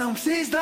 não precisa.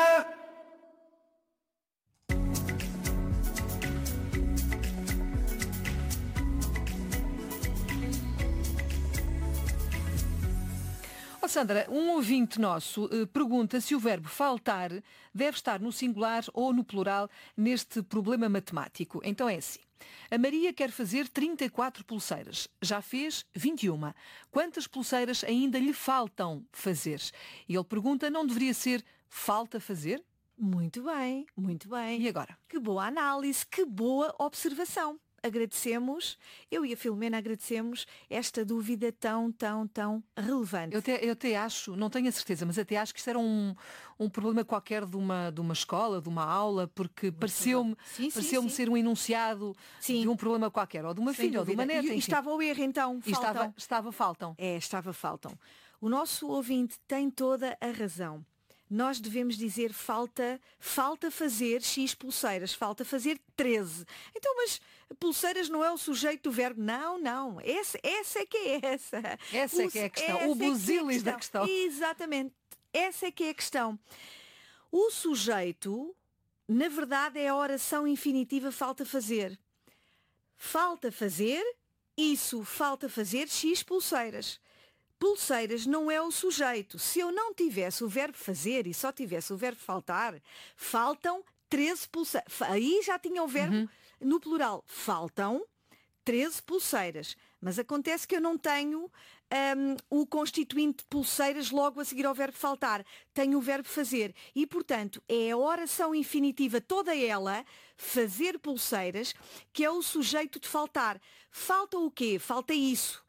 Sandra, um ouvinte nosso pergunta se o verbo faltar deve estar no singular ou no plural neste problema matemático. Então é assim. A Maria quer fazer 34 pulseiras. Já fez 21. Quantas pulseiras ainda lhe faltam fazer? E ele pergunta, não deveria ser falta fazer? Muito bem, muito bem. E agora? Que boa análise, que boa observação. Agradecemos, eu e a Filomena agradecemos esta dúvida tão relevante. Eu até acho, não tenho a certeza, mas até acho que isto era um problema qualquer de uma escola, de uma aula, porque pareceu-me ser um enunciado de um problema qualquer, ou de uma filha, ou de uma neta. E estava o erro então, faltam. Estava faltam. O nosso ouvinte tem toda a razão. Nós devemos dizer falta fazer X pulseiras, falta fazer 13. Então, mas pulseiras não é o sujeito do verbo? Não. Essa é que é essa. Essa é que é a questão. O busilis da questão. Exatamente. Essa é que é a questão. O sujeito, na verdade, é a oração infinitiva falta fazer. Falta fazer, isso, falta fazer X pulseiras. Pulseiras não é o sujeito. Se eu não tivesse o verbo fazer e só tivesse o verbo faltar, faltam 13 pulseiras. Aí já tinha o verbo no plural. Faltam 13 pulseiras. Mas acontece que eu não tenho o constituinte pulseiras logo a seguir ao verbo faltar. Tenho o verbo fazer. E, portanto, é a oração infinitiva, toda ela, fazer pulseiras, que é o sujeito de faltar. Falta o quê? Falta isso.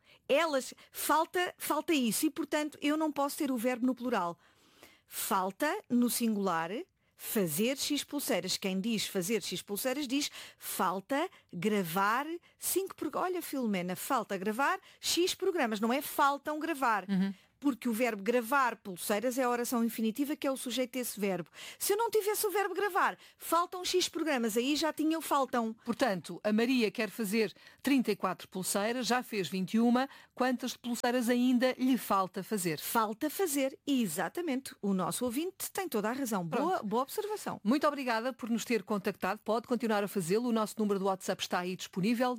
Falta isso e, portanto, eu não posso ter o verbo no plural. Falta, no singular, fazer X pulseiras. Quem diz fazer X pulseiras diz falta gravar 5 programas. Olha, Filomena, falta gravar X programas. Não é faltam gravar. Porque o verbo gravar pulseiras é a oração infinitiva, que é o sujeito desse verbo. Se eu não tivesse o verbo gravar, faltam X programas, aí já tinha o faltam. Portanto, a Maria quer fazer 34 pulseiras, já fez 21. Quantas pulseiras ainda lhe falta fazer? Falta fazer, exatamente. O nosso ouvinte tem toda a razão. Boa observação. Muito obrigada por nos ter contactado. Pode continuar a fazê-lo. O nosso número do WhatsApp está aí disponível,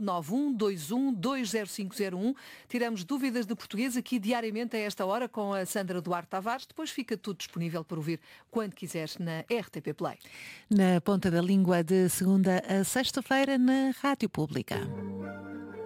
912120501. Tiramos dúvidas de português aqui diariamente a esta hora com a Sandra Duarte Tavares. Depois fica tudo disponível para ouvir quando quiseres na RTP Play. Na ponta da língua de segunda a sexta-feira na Rádio Pública.